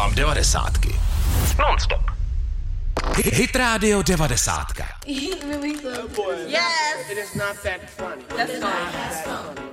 vám 90. Non-stop. Hit Radio 90. Yes! It is not that funny. That's funny.